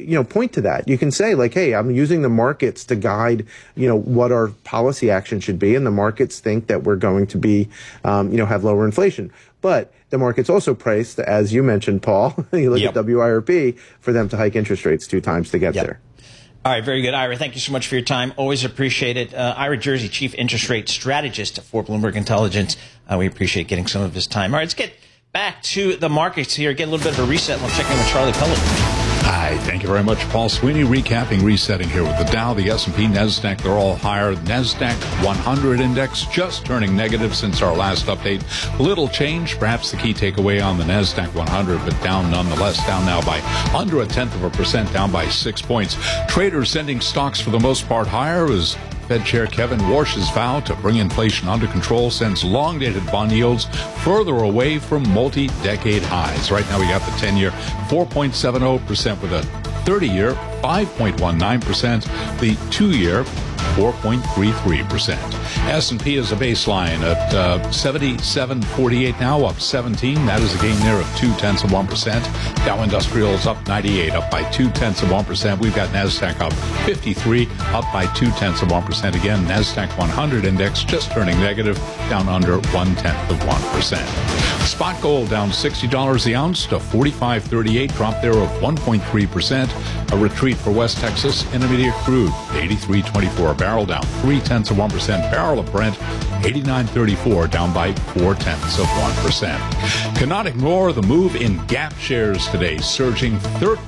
point to that. You can say like, hey, I'm using the markets to guide, what our policy action should be. And the markets think that we're going to be, have lower inflation. But the market's also priced, as you mentioned, Paul, you look at WIRP, for them to hike interest rates 2 times to get there. All right, very good. Ira, thank you so much for your time. Always appreciate it. Ira Jersey, Chief Interest Rate Strategist for Bloomberg Intelligence. We appreciate getting some of his time. All right, let's get back to the markets here, get a little bit of a reset. We'll check in with Charlie Pellet. Hi, thank you very much, Paul Sweeney. Recapping, resetting here with the Dow, the S&P, NASDAQ, they're all higher. NASDAQ 100 index just turning negative since our last update. Little change, perhaps the key takeaway on the NASDAQ 100, but down nonetheless, down now by under 0.1%, down by 6 points. Traders sending stocks for the most part higher as Fed Chair Kevin Warsh's vow to bring inflation under control sends long-dated bond yields further away from multi-decade highs. Right now we got the 10-year 4.70% with a 30-year 5.19%, the 2-year 4.33%. S&P is a baseline at 77.48 now, up 17. That is a gain there of 0.2%. Dow Industrials up 98, up by 0.2%. We've got NASDAQ up 53, up by 0.2%. Again, NASDAQ 100 index just turning negative, down under 0.1%. Spot gold down $60 the ounce to $45.38, drop there of 1.3%. A retreat for West Texas Intermediate crude, 83.24 a barrel, down 0.3%. Barrel of Brent, 89.34, down by 0.4%. Cannot ignore the move in Gap shares today, surging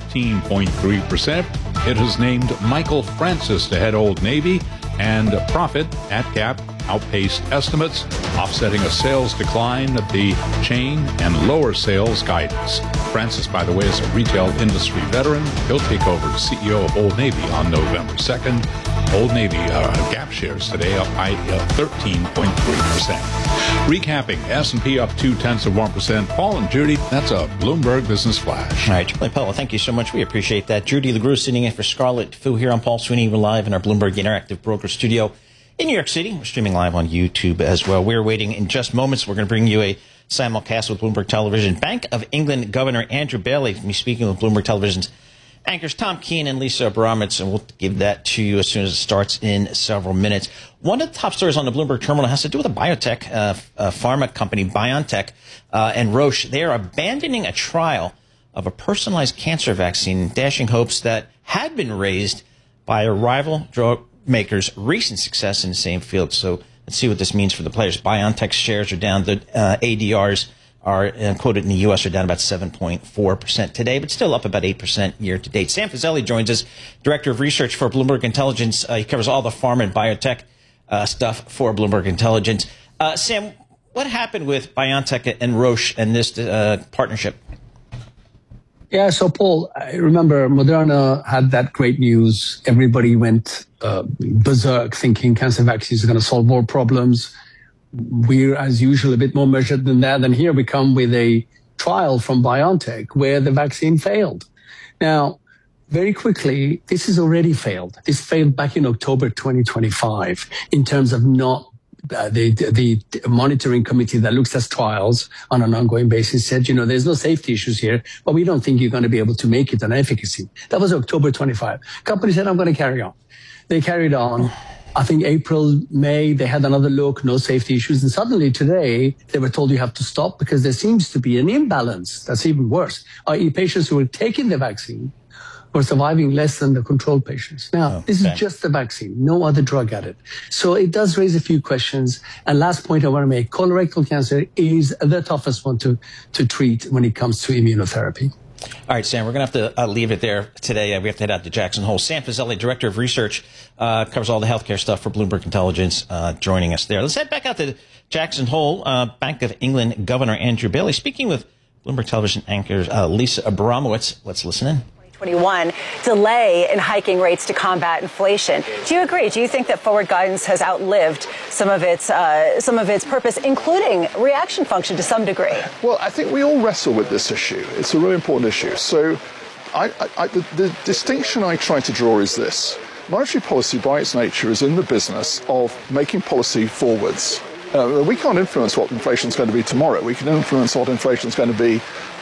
13.3%. It has named Michael Francis to head Old Navy, and profit at Gap outpaced estimates, offsetting a sales decline at the chain and lower sales guidance. Francis, by the way, is a retail industry veteran. He'll take over as CEO of Old Navy on November 2nd. Old Navy Gap shares today up by 13.3%. Recapping, S&P up 0.2%. Paul and Judy, that's a Bloomberg Business Flash. All right, Charlie Pellet, thank you so much. We appreciate that. Judy LeGroux sitting in for Scarlett Fu here on Paul Sweeney. We're live in our Bloomberg Interactive Broker Studio in New York City. We're streaming live on YouTube as well. We're waiting in just moments. We're going to bring you a simulcast with Bloomberg Television. Bank of England Governor Andrew Bailey will be speaking with Bloomberg Television's anchors Tom Keene and Lisa Abramowitz, and we'll give that to you as soon as it starts in several minutes. One of the top stories on the Bloomberg terminal has to do with a biotech pharma company, BioNTech, and Roche. They are abandoning a trial of a personalized cancer vaccine, dashing hopes that had been raised by a rival drug maker's recent success in the same field. So let's see what this means for the players. BioNTech shares are down. The ADRs are quoted in the U.S. are down about 7.4% today, but still up about 8% year to date. Sam Fazeli joins us, Director of Research for Bloomberg Intelligence. He covers all the pharma and biotech stuff for Bloomberg Intelligence. Sam, what happened with BioNTech and Roche and this partnership? Yeah, so Paul, I remember Moderna had that great news. Everybody went berserk thinking cancer vaccines are going to solve more problems. We're, as usual, a bit more measured than that. And here we come with a trial from BioNTech where the vaccine failed. Now, very quickly, this has already failed. This failed back in October 2025 in terms of not the monitoring committee that looks at trials on an ongoing basis said, there's no safety issues here, but we don't think you're going to be able to make it on efficacy. That was October 25. Company said, I'm going to carry on. They carried on. I think April, May, they had another look, no safety issues. And suddenly today, they were told you have to stop because there seems to be an imbalance. That's even worse, i.e. patients who were taking the vaccine were surviving less than the control patients. Now, This is just the vaccine, no other drug added. So it does raise a few questions. And last point I want to make, colorectal cancer is the toughest one to treat when it comes to immunotherapy. All right, Sam, we're going to have to leave it there today. We have to head out to Jackson Hole. Sam Fazeli, Director of Research, covers all the healthcare stuff for Bloomberg Intelligence, joining us there. Let's head back out to Jackson Hole. Bank of England Governor Andrew Bailey speaking with Bloomberg Television anchor Lisa Abramowitz. Let's listen in. 2021 delay in hiking rates to combat inflation. Do you agree? Do you think that forward guidance has outlived some of its purpose, including reaction function to some degree? Well, I think we all wrestle with this issue. It's a really important issue. So the distinction I try to draw is this. Monetary policy, by its nature, is in the business of making policy forwards. We can't influence what inflation is going to be tomorrow. We can influence what inflation is going to be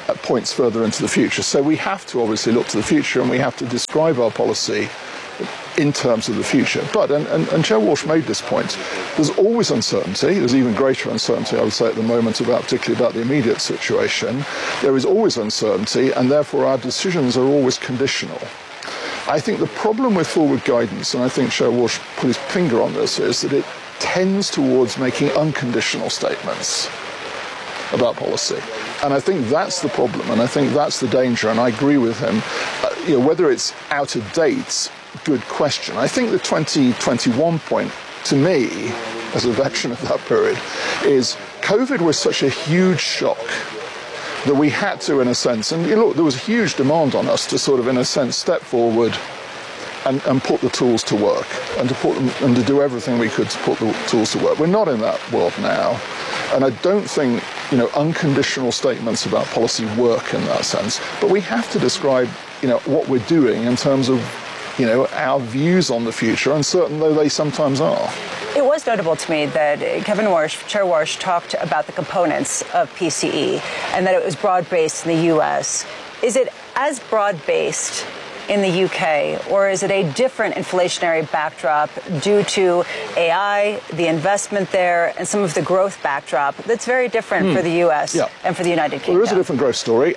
points further into the future. So we have to obviously look to the future, and we have to describe our policy in terms of the future. But, and Chair Walsh made this point, there's always uncertainty. There's even greater uncertainty, I would say, at the moment, particularly about the immediate situation. There is always uncertainty, and therefore our decisions are always conditional. I think the problem with forward guidance, and I think Chair Walsh put his finger on this, is that it tends towards making unconditional statements about policy. And I think that's the problem, and I think that's the danger, and I agree with him. Whether it's out of date, good question. I think the 2021 point, to me, as a veteran of that period, is COVID was such a huge shock that we had to, in a sense, and look, there was a huge demand on us to sort of, in a sense, step forward and put the tools to work, and to do everything we could to put the tools to work. We're not in that world now, and I don't think unconditional statements about policy work in that sense. But we have to describe what we're doing in terms of our views on the future, uncertain though they sometimes are. It was notable to me that Chair Walsh talked about the components of PCE and that it was broad-based in the U.S. Is it as broad-based in the UK, or is it a different inflationary backdrop due to AI, the investment there, and some of the growth backdrop that's very different for the US and for the United Kingdom? Well, there is a different growth story.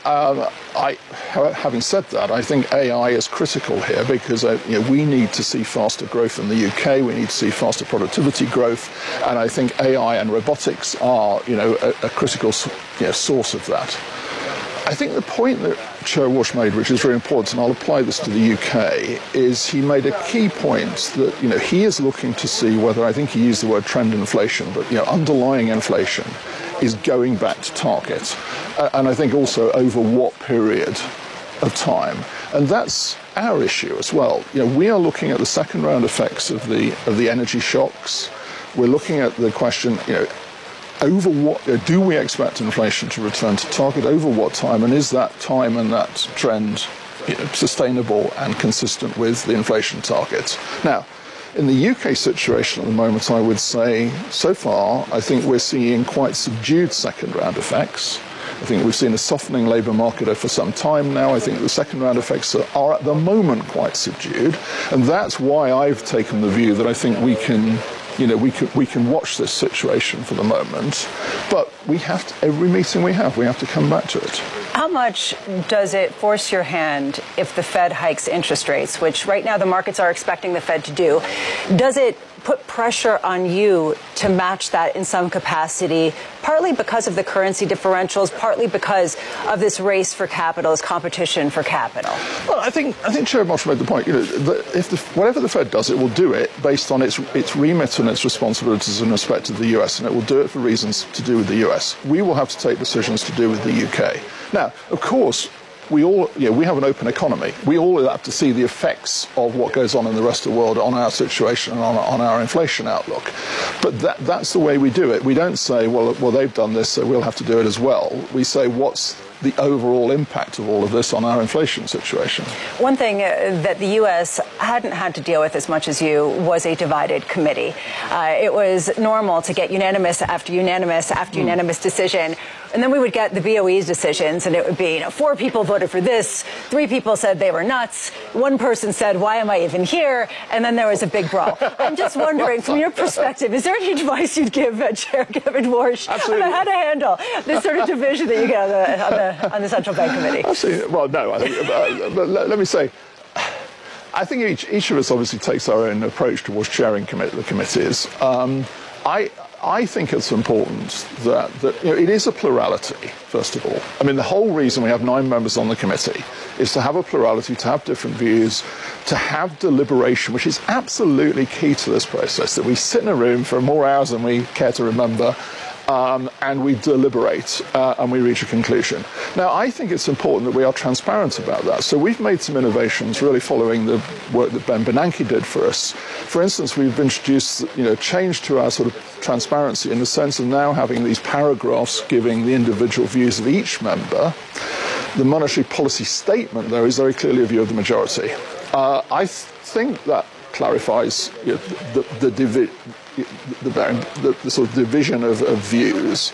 Having said that, I think AI is critical here because we need to see faster growth in the UK. We need to see faster productivity growth, and I think AI and robotics are a critical source of that. I think the point that Chair Walsh made, which is very important, and I'll apply this to the UK, is he made a key point that he is looking to see whether, I think he used the word trend inflation, but underlying inflation is going back to target, and I think also over what period of time, and that's our issue as well. We are looking at the second round effects of the energy shocks. We're looking at the question, over what do we expect inflation to return to target, over what time, and is that time and that trend sustainable and consistent with the inflation target? Now, in the UK situation at the moment, I would say so far I think we're seeing quite subdued second round effects. I think we've seen a softening labour market for some time now. I think the second round effects are at the moment quite subdued, and that's why I've taken the view that I think we can watch this situation for the moment, but we have to, every meeting we have to come back to it. How much does it force your hand if the Fed hikes interest rates, which right now the markets are expecting the Fed to do? Does it put pressure on you to match that in some capacity, partly because of the currency differentials, partly because of this race for capital, this competition for capital? Well, I think Chair Walsh made the point. Whatever the Fed does, it will do it based on its remit and its responsibilities in respect to the US, and it will do it for reasons to do with the US. We will have to take decisions to do with the UK. Now, of course, we have an open economy. We all have to see the effects of what goes on in the rest of the world on our situation and on our inflation outlook. But that's the way we do it. We don't say, well, they've done this, so we'll have to do it as well. We say, what's the overall impact of all of this on our inflation situation? One thing that the U.S. hadn't had to deal with as much as you was a divided committee. It was normal to get unanimous after unanimous after unanimous decision. And then we would get the BOE's decisions, and it would be, 4 people voted for this, 3 people said they were nuts, 1 person said, why am I even here? And then there was a big brawl. I'm just wondering, from your perspective, is there any advice you'd give Chair Kevin Warsh on how to handle this sort of division that you get on the Central Bank Committee? Absolutely. Well, no, I think, let me say, I think each of us obviously takes our own approach towards chairing the committees. I think it's important that it is a plurality, first of all. I mean, the whole reason we have 9 members on the committee is to have a plurality, to have different views, to have deliberation, which is absolutely key to this process, that we sit in a room for more hours than we care to remember, and we deliberate and we reach a conclusion. Now, I think it's important that we are transparent about that. So we've made some innovations really following the work that Ben Bernanke did for us. For instance, we've introduced, change to our sort of transparency in the sense of now having these paragraphs giving the individual views of each member. The monetary policy statement, though, is very clearly a view of the majority. I think that clarifies the sort of division of views.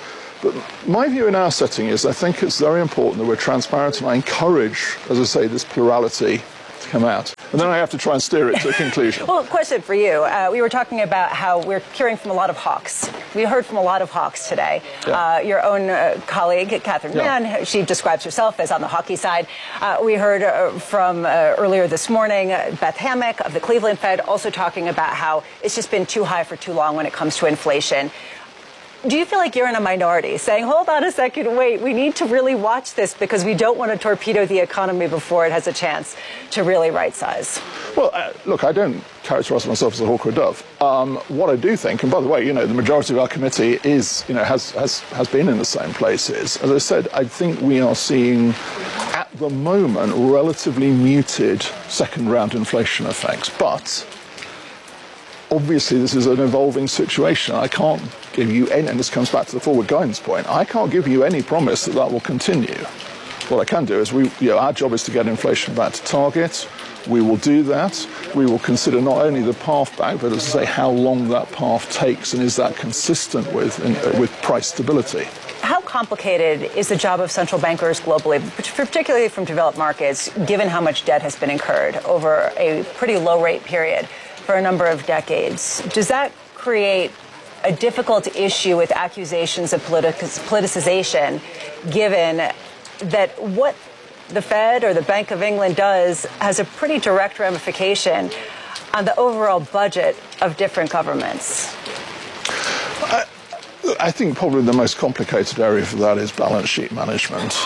But my view in our setting is I think it's very important that we're transparent, and I encourage, as I say, this plurality to come out. And then I have to try and steer it to a conclusion. Well, question for you. We were talking about how we're hearing from a lot of hawks. We heard from a lot of hawks today. Yeah. Your own colleague, Catherine Mann, she describes herself as on the hawky side. We heard from earlier this morning, Beth Hammack of the Cleveland Fed also talking about how it's just been too high for too long when it comes to inflation. Do you feel like you're in a minority saying, hold on a second, wait, we need to really watch this because we don't want to torpedo the economy before it has a chance to really right-size? Well, look, I don't characterize myself as a hawk or a dove. What I do think, and by the way, the majority of our committee is, has been in the same places. As I said, I think we are seeing, at the moment, relatively muted second-round inflation effects. But obviously, this is an evolving situation. I can't give you any, and this comes back to the forward guidance point, I can't give you any promise that that will continue. What I can do is our job is to get inflation back to target. We will do that. We will consider not only the path back, but as I say, how long that path takes, and is that consistent with price stability. How complicated is the job of central bankers globally, particularly from developed markets, given how much debt has been incurred over a pretty low rate period for a number of decades? Does that create a difficult issue with accusations of politicization, given that what the Fed or the Bank of England does has a pretty direct ramification on the overall budget of different governments? I think probably the most complicated area for that is balance sheet management.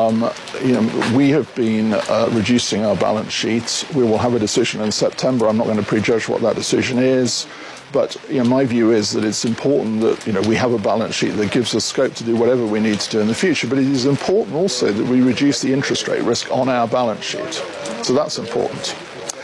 We have been reducing our balance sheets. We will have a decision in September. I'm not going to prejudge what that decision is. But my view is that it's important that we have a balance sheet that gives us scope to do whatever we need to do in the future. But it is important also that we reduce the interest rate risk on our balance sheet. So that's important.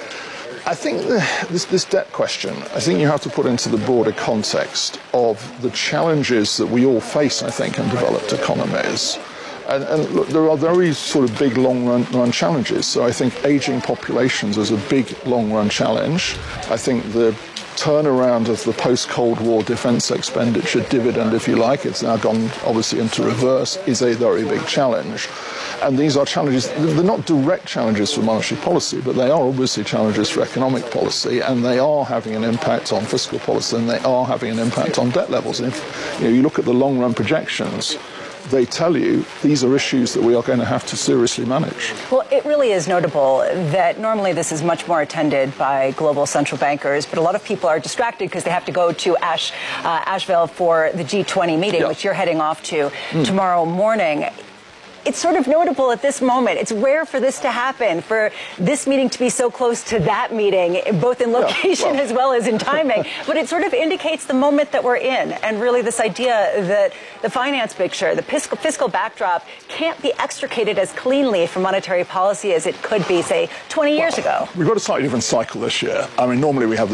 I think this debt question, I think you have to put into the broader context of the challenges that we all face, I think, in developed economies. And look, there are very sort of big long-run challenges. So I think aging populations is a big long-run challenge. I think the turnaround of the post-Cold War defense expenditure dividend, if you like, it's now gone obviously into reverse, is a very big challenge. And these are challenges, they're not direct challenges for monetary policy, but they are obviously challenges for economic policy, and they are having an impact on fiscal policy, and they are having an impact on debt levels. And if you look at the long-run projections, they tell you these are issues that we are going to have to seriously manage. Well, it really is notable that normally this is much more attended by global central bankers, but a lot of people are distracted because they have to go to Asheville for the G20 meeting, which you're heading off to tomorrow morning. It's sort of notable at this moment. It's rare for this to happen, for this meeting to be so close to that meeting, both in location as well as in timing. But it sort of indicates the moment that we're in, and really this idea that the finance picture, the fiscal backdrop, can't be extricated as cleanly from monetary policy as it could be, say, 20 years ago. We've got a slightly different cycle this year. I mean, normally we have the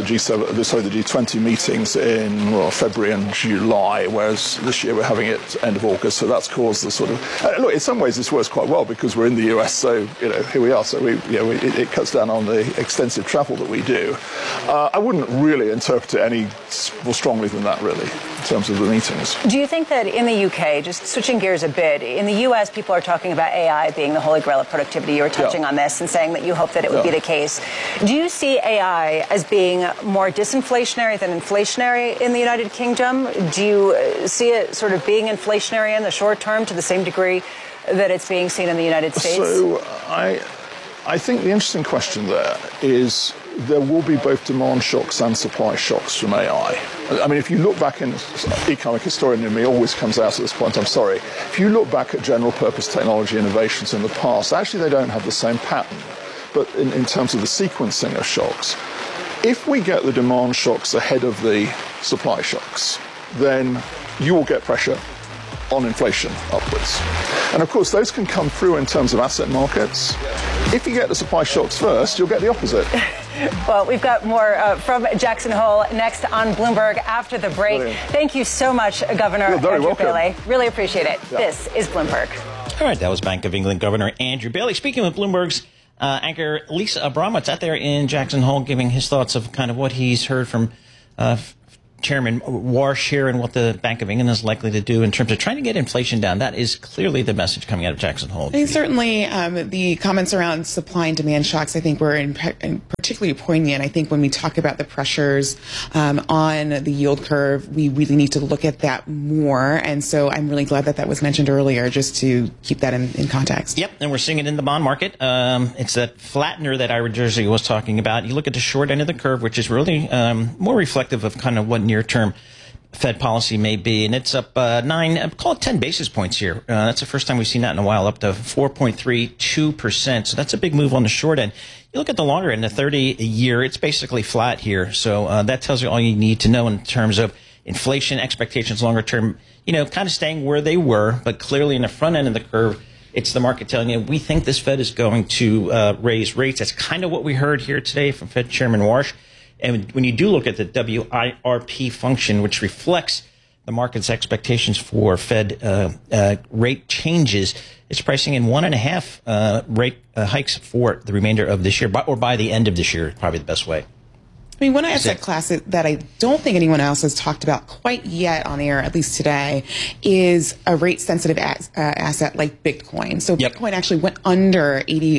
G20 meetings in February and July, whereas this year we're having it end of August. So that's caused the sort of look. In some ways, this works quite well because we're in the US. So here we are. So it cuts down on the extensive travel that we do. I wouldn't really interpret it any more strongly than that, really, in terms of the meetings. Do you think that in the UK, just switching gears a bit, in the US, people are talking about AI being the holy grail of productivity? You were touching on this and saying that you hope that it would be the case. Do you see AI as being more disinflationary than inflationary in the United Kingdom? Do you see it sort of being inflationary in the short term to the same degree that it's being seen in the United States? So I think the interesting question there is there will be both demand shocks and supply shocks from AI. I mean, if you look back, in economic historian in me always comes out at this point, I'm sorry. If you look back at general purpose technology innovations in the past, actually they don't have the same pattern. But in terms of the sequencing of shocks, if we get the demand shocks ahead of the supply shocks, then you will get pressure on inflation upwards. And of course, those can come through in terms of asset markets. If you get the supply shocks first, you'll get the opposite. Well, we've got more from Jackson Hole next on Bloomberg after the break. Brilliant. Thank you so much, Governor Andrew Bailey. Really appreciate it. Yeah. This is Bloomberg. All right, that was Bank of England Governor Andrew Bailey. Speaking with Bloomberg's anchor Lisa Abramowitz out there in Jackson Hole, giving his thoughts of kind of what he's heard from Chairman Warsh here and what the Bank of England is likely to do in terms of trying to get inflation down. That is clearly the message coming out of Jackson Hole. I mean, certainly the comments around supply and demand shocks, I think, were particularly poignant. I think when we talk about the pressures on the yield curve, we really need to look at that more. And so I'm really glad that was mentioned earlier, just to keep that in context. Yep, and we're seeing it in the bond market. It's that flattener that Ira Jersey was talking about. You look at the short end of the curve, which is really more reflective of kind of what near-term Fed policy may be, and it's up 10 basis points here. That's the first time we've seen that in a while, up to 4.32%. So that's a big move on the short end. You look at the longer end, the 30-year, it's basically flat here. So that tells you all you need to know in terms of inflation expectations longer term, kind of staying where they were, but clearly in the front end of the curve, it's the market telling you, we think this Fed is going to raise rates. That's kind of what we heard here today from Fed Chairman Warsh. And when you do look at the WIRP function, which reflects the market's expectations for Fed rate changes, it's pricing in 1.5 rate hikes for the remainder of this year, or by the end of this year, probably the best way. I mean, one asset class that I don't think anyone else has talked about quite yet on air, at least today, is a rate-sensitive asset like Bitcoin. So Bitcoin actually went under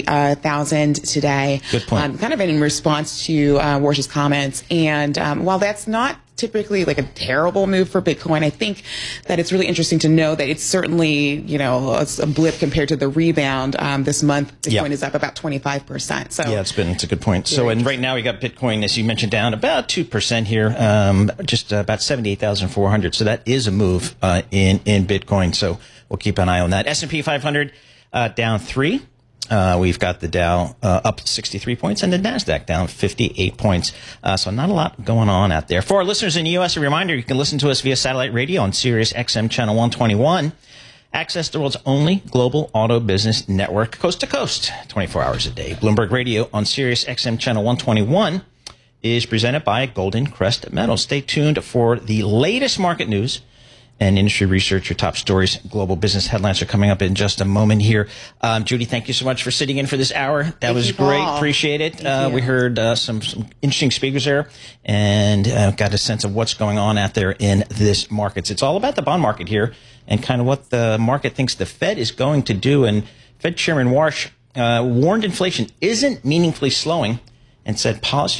80,000 today. Good point. Kind of in response to Warsh's comments. And while that's not typically like a terrible move for Bitcoin, I think that it's really interesting to know that it's certainly, it's a blip compared to the rebound. This month, Bitcoin is up about 25%. So yeah, it's a good point. So, and right now we got Bitcoin, as you mentioned, down about 2% here, just about 78,400. So that is a move in Bitcoin. So we'll keep an eye on that. S&P 500 down 3. We've got the Dow up 63 points and the NASDAQ down 58 points. So not a lot going on out there. For our listeners in the U.S., a reminder, you can listen to us via satellite radio on Sirius XM Channel 121. Access the world's only global auto business network, coast to coast, 24 hours a day. Bloomberg Radio on Sirius XM Channel 121 is presented by Golden Crest Metals. Stay tuned for the latest market news and industry research. Your top stories, global business headlines are coming up in just a moment here. Judy, thank you so much for sitting in for this hour. That was great. Appreciate it. We heard some interesting speakers there and got a sense of what's going on out there in this markets. It's all about the bond market here and kind of what the market thinks the Fed is going to do. And Fed Chairman Warsh warned inflation isn't meaningfully slowing and said policy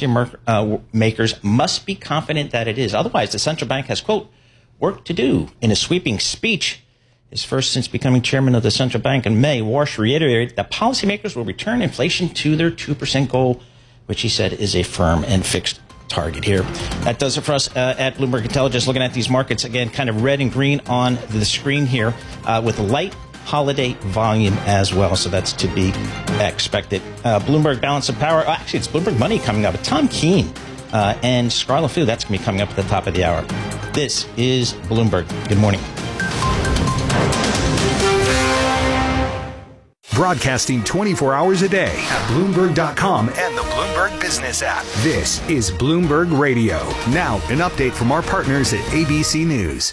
makers must be confident that it is. Otherwise, the central bank has, quote, work to do. In a sweeping speech, his first since becoming chairman of the central bank in May, Warsh reiterated that policymakers will return inflation to their 2% goal, which he said is a firm and fixed target here. That does it for us at Bloomberg Intelligence. Looking at these markets, again, kind of red and green on the screen here with light holiday volume as well. So that's to be expected. Bloomberg Balance of Power. Actually, it's Bloomberg Money coming up. Tom Keene and Scarlet Fu. That's going to be coming up at the top of the hour. This is Bloomberg. Good morning. Broadcasting 24 hours a day at Bloomberg.com and the Bloomberg Business app. This is Bloomberg Radio. Now, an update from our partners at ABC News.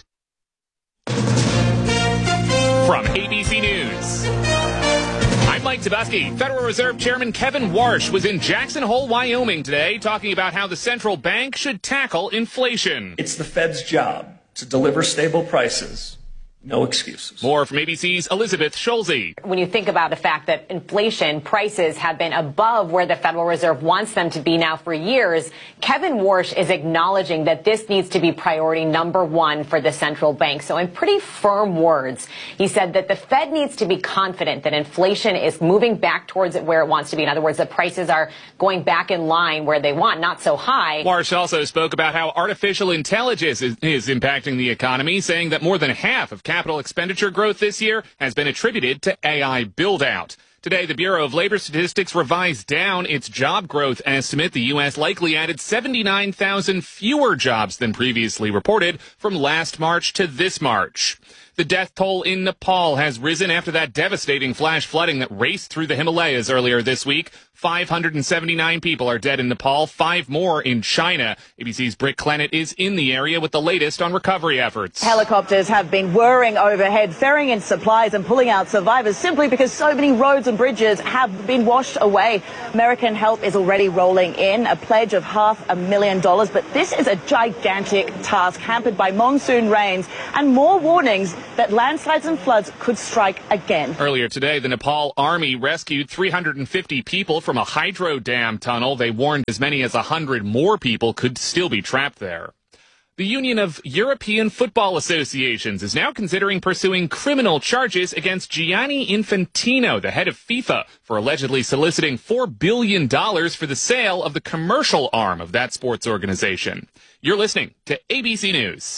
From ABC News, I'm Mike Tabusky. Federal Reserve Chairman Kevin Warsh was in Jackson Hole, Wyoming today, talking about how the central bank should tackle inflation. It's the Fed's job to deliver stable prices. No excuses. More from ABC's Elizabeth Schulze. When you think about the fact that inflation prices have been above where the Federal Reserve wants them to be now for years, Kevin Warsh is acknowledging that this needs to be priority number one for the central bank. So in pretty firm words, he said that the Fed needs to be confident that inflation is moving back towards it where it wants to be. In other words, the prices are going back in line where they want, not so high. Warsh also spoke about how artificial intelligence is impacting the economy, saying that more than half of capital expenditure growth this year has been attributed to AI build-out. Today, the Bureau of Labor Statistics revised down its job growth estimate. The U.S. likely added 79,000 fewer jobs than previously reported from last March to this March. The death toll in Nepal has risen after that devastating flash flooding that raced through the Himalayas earlier this week. 579 people are dead in Nepal, 5 more in China. ABC's Britt Clennett is in the area with the latest on recovery efforts. Helicopters have been whirring overhead, ferrying in supplies and pulling out survivors simply because so many roads and bridges have been washed away. American help is already rolling in, a pledge of $500,000. But this is a gigantic task hampered by monsoon rains and more warnings that landslides and floods could strike again. Earlier today, the Nepal Army rescued 350 people from a hydro dam tunnel. They warned as many as 100 more people could still be trapped there. The Union of European Football Associations is now considering pursuing criminal charges against Gianni Infantino, the head of FIFA, for allegedly soliciting $4 billion for the sale of the commercial arm of that sports organization. You're listening to ABC News.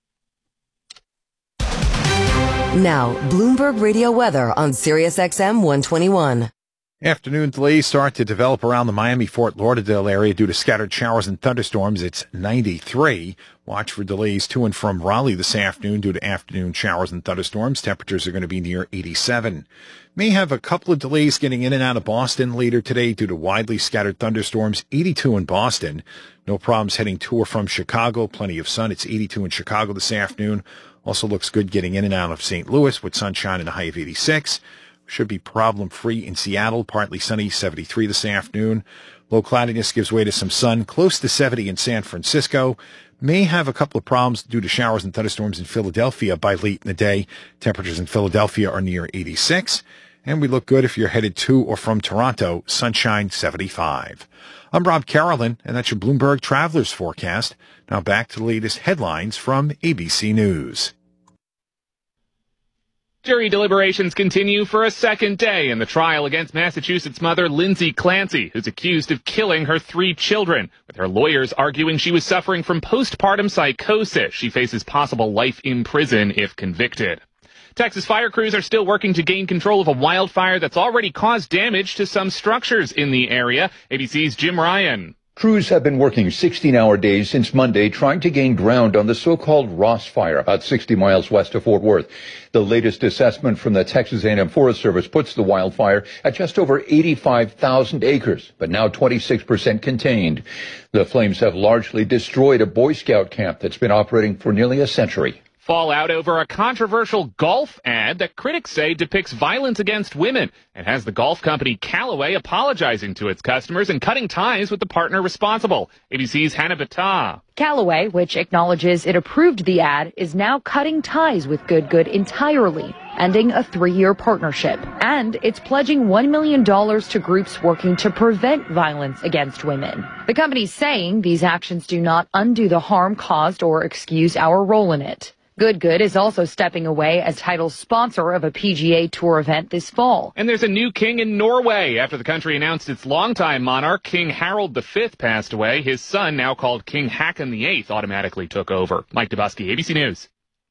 Now, Bloomberg Radio weather on SiriusXM 121. Afternoon delays start to develop around the Miami-Fort Lauderdale area due to scattered showers and thunderstorms. It's 93. Watch for delays to and from Raleigh this afternoon due to afternoon showers and thunderstorms. Temperatures are going to be near 87. May have a couple of delays getting in and out of Boston later today due to widely scattered thunderstorms. 82 in Boston. No problems heading to or from Chicago. Plenty of sun. It's 82 in Chicago this afternoon. Also looks good getting in and out of St. Louis with sunshine and a high of 86. Should be problem-free in Seattle, partly sunny, 73 this afternoon. Low cloudiness gives way to some sun, close to 70 in San Francisco. May have a couple of problems due to showers and thunderstorms in Philadelphia by late in the day. Temperatures in Philadelphia are near 86. And we look good if you're headed to or from Toronto, sunshine, 75. I'm Rob Carolyn, and that's your Bloomberg Travelers Forecast. Now back to the latest headlines from ABC News. Jury deliberations continue for a second day in the trial against Massachusetts mother Lindsay Clancy, who's accused of killing her 3 children, with her lawyers arguing she was suffering from postpartum psychosis. She faces possible life in prison if convicted. Texas fire crews are still working to gain control of a wildfire that's already caused damage to some structures in the area. ABC's Jim Ryan. Crews have been working 16-hour days since Monday trying to gain ground on the so-called Ross Fire about 60 miles west of Fort Worth. The latest assessment from the Texas A&M Forest Service puts the wildfire at just over 85,000 acres, but now 26% contained. The flames have largely destroyed a Boy Scout camp that's been operating for nearly a century. Fallout over a controversial golf ad that critics say depicts violence against women and has the golf company Callaway apologizing to its customers and cutting ties with the partner responsible. ABC's Hannah Battah. Callaway, which acknowledges it approved the ad, is now cutting ties with Good entirely, ending a 3-year partnership. And it's pledging $1 million to groups working to prevent violence against women. The company's saying these actions do not undo the harm caused or excuse our role in it. Good is also stepping away as title sponsor of a PGA Tour event this fall. And there's a new king in Norway after the country announced its longtime monarch, King Harald V, passed away. His son, now called King Haakon VIII, automatically took over. Mike Dubusky, ABC News.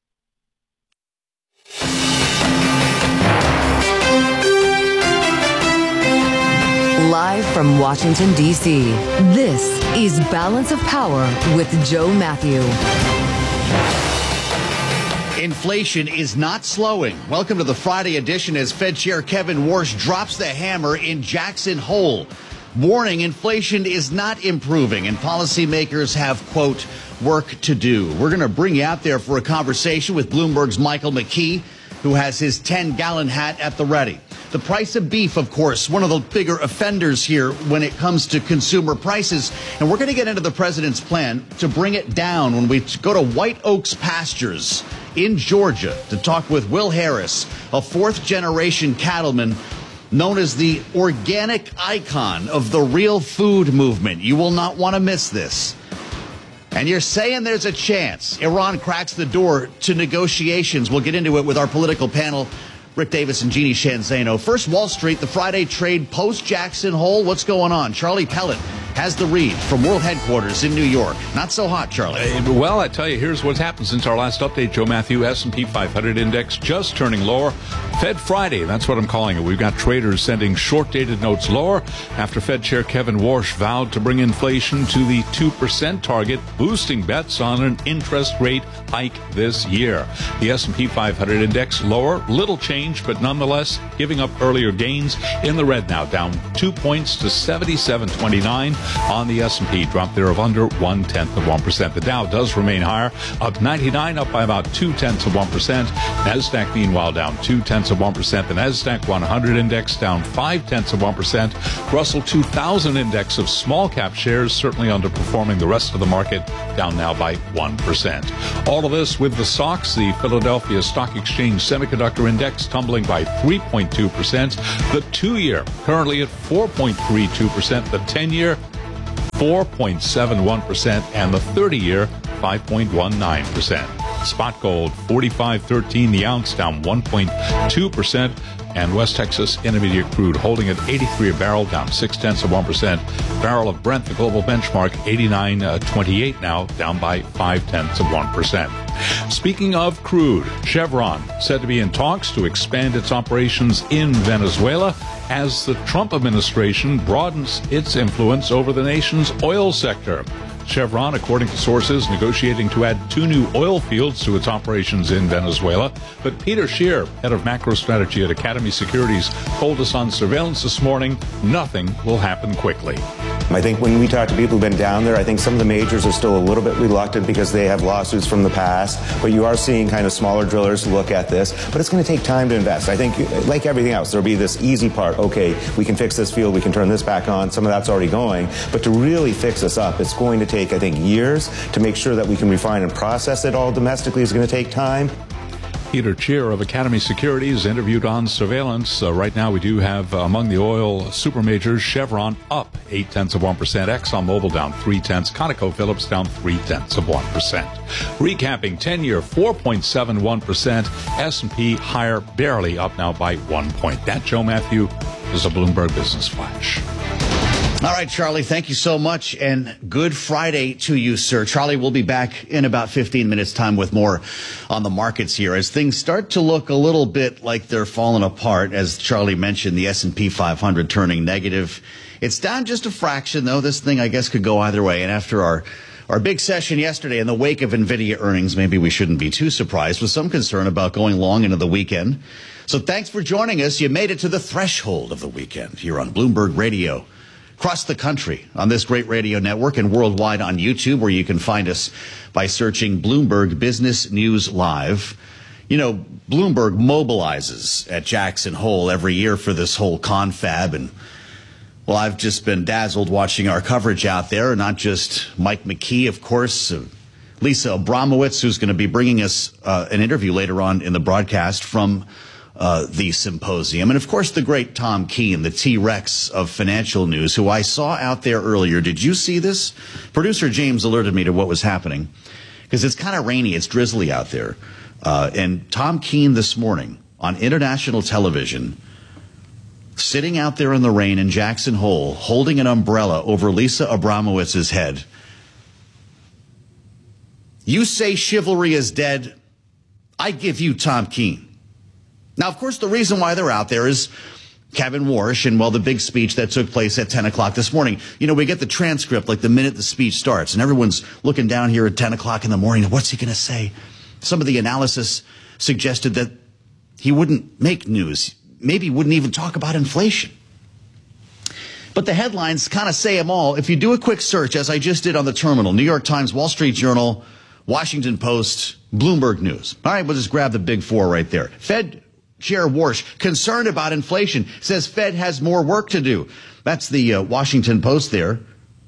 Live from Washington, D.C., this is Balance of Power with Joe Matthew. Inflation is not slowing. Welcome to the Friday edition as Fed Chair Kevin Warsh drops the hammer in Jackson Hole, warning inflation is not improving and policymakers have, quote, work to do. We're going to bring you out there for a conversation with Bloomberg's Michael McKee, who has his 10-gallon hat at the ready. The price of beef, of course, one of the bigger offenders here when it comes to consumer prices. And we're going to get into the president's plan to bring it down when we go to White Oaks Pastures in Georgia to talk with Will Harris, a 4th-generation cattleman known as the organic icon of the real food movement. You will not want to miss this. And you're saying there's a chance Iran cracks the door to negotiations. We'll get into it with our political panel, Rick Davis and Jeannie Shanzano. First, Wall Street, the Friday trade post-Jackson Hole. What's going on? Charlie Pellet has the read from World Headquarters in New York. Not so hot, Charlie. Well, I tell you, here's what's happened since our last update, Joe Matthew. S&P 500 index just turning lower. Fed Friday, that's what I'm calling it. We've got traders sending short-dated notes lower after Fed Chair Kevin Warsh vowed to bring inflation to the 2% target, boosting bets on an interest rate hike this year. The S&P 500 index lower, little change, but nonetheless giving up earlier gains. In the red now, down 2 points to 77.29 on the S&P, drop there of under 0.1%. The Dow does remain higher, up 99, up by about 0.2%. NASDAQ, meanwhile, down 0.2%. The NASDAQ 100 index down 0.5%. Russell 2000 index of small cap shares certainly underperforming the rest of the market, down now by 1%. All of this with the SOX, the Philadelphia Stock Exchange Semiconductor Index, tumbling by 3.2%. The 2-year currently at 4.32%. The 10-year 4.71%, and the 30-year 5.19%. Spot gold 45.13 the ounce, down 1.2%. And West Texas Intermediate crude holding at 83 a barrel, down 0.6%. Barrel of Brent, the global benchmark, 89.28 now, down by 0.5%. Speaking of crude, Chevron said to be in talks to expand its operations in Venezuela as the Trump administration broadens its influence over the nation's oil sector. Chevron, according to sources, negotiating to add 2 new oil fields to its operations in Venezuela. But Peter Scheer, head of macro strategy at Academy Securities, told us on Surveillance this morning, nothing will happen quickly. I think when we talk to people who've been down there, I think some of the majors are still a little bit reluctant because they have lawsuits from the past. But you are seeing kind of smaller drillers look at this. But it's going to take time to invest. I think, like everything else, there'll be this easy part. Okay, we can fix this field. We can turn this back on. Some of that's already going. But to really fix this up, it's going to take, I think, years. To make sure that we can refine and process it all domestically is going to take time. Peter Scheer of Academy Securities interviewed on Surveillance. Right now we do have among the oil super majors, Chevron up 0.8%, ExxonMobil down 0.3%, ConocoPhillips down 0.3%. Recapping 10-year 4.71%, S&P higher, barely up now by 1 point. That, Joe Matthew, is a Bloomberg Business Flash. All right, Charlie, thank you so much, and good Friday to you, sir. Charlie will be back in about 15 minutes' time with more on the markets here as things start to look a little bit like they're falling apart. As Charlie mentioned, the S&P 500 turning negative. It's down just a fraction, though. This thing, I guess, could go either way. And after our big session yesterday in the wake of NVIDIA earnings, maybe we shouldn't be too surprised with some concern about going long into the weekend. So thanks for joining us. You made it to the threshold of the weekend here on Bloomberg Radio. Across the country on this great radio network and worldwide on YouTube, where you can find us by searching Bloomberg Business News Live. You know, Bloomberg mobilizes at Jackson Hole every year for this whole confab. And, well, I've just been dazzled watching our coverage out there. Not just Mike McKee, of course, Lisa Abramowitz, who's going to be bringing us an interview later on in the broadcast from the symposium. And, of course, the great Tom Keene, the T-Rex of financial news, who I saw out there earlier. Did you see this? Producer James alerted me to what was happening because it's kind of rainy. It's drizzly out there. And Tom Keene this morning on international television, sitting out there in the rain in Jackson Hole, holding an umbrella over Lisa Abramowitz's head. You say chivalry is dead. I give you Tom Keene. Now, of course, the reason why they're out there is Kevin Warsh and, well, the big speech that took place at 10 o'clock this morning. You know, we get the transcript like the minute the speech starts, and everyone's looking down here at 10 o'clock in the morning. What's he going to say? Some of the analysis suggested that he wouldn't make news. Maybe he wouldn't even talk about inflation. But the headlines kind of say them all. If you do a quick search, as I just did on the terminal, New York Times, Wall Street Journal, Washington Post, Bloomberg News. All right, we'll just grab the big four right there. Fed Chair Warsh, concerned about inflation, says Fed has more work to do. That's the Washington Post there.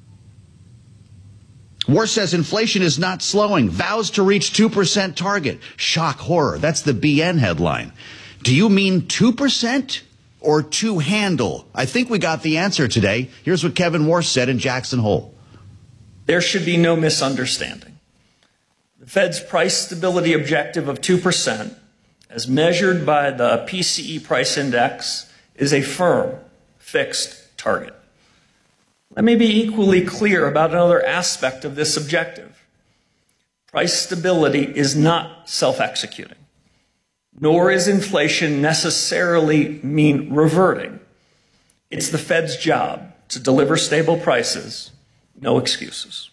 Warsh says inflation is not slowing, vows to reach 2% target. Shock horror. That's the BN headline. Do you mean 2% or two handle? I think we got the answer today. Here's what Kevin Warsh said in Jackson Hole. There should be no misunderstanding. The Fed's price stability objective of 2%, as measured by the PCE price index, is a firm, fixed target. Let me be equally clear about another aspect of this objective. Price stability is not self-executing, nor is inflation necessarily mean reverting. It's the Fed's job to deliver stable prices, no excuses.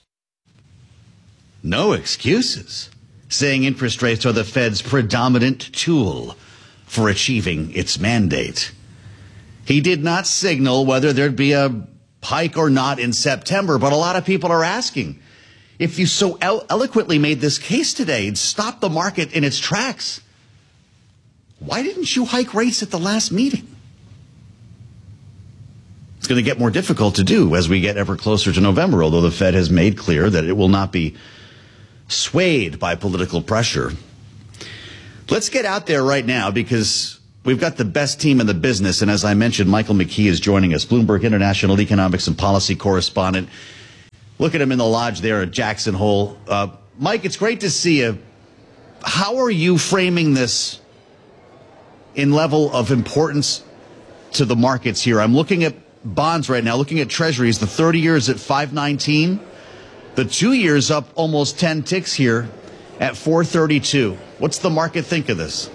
No excuses. Saying interest rates are the Fed's predominant tool for achieving its mandate. He did not signal whether there'd be a hike or not in September, but a lot of people are asking, if you so eloquently made this case today and stopped the market in its tracks, why didn't you hike rates at the last meeting? It's going to get more difficult to do as we get ever closer to November, although the Fed has made clear that it will not be swayed by political pressure. Let's get out there right now because we've got the best team in the business. And as I mentioned, Michael McKee is joining us, Bloomberg International Economics and Policy Correspondent. Look at him in the lodge there at Jackson Hole. Mike, it's great to see you. How are you framing this in level of importance to the markets here? I'm looking at bonds right now, looking at treasuries. The 30 years at 519. The 2 years up almost 10 ticks here at 432. What's the market think of this?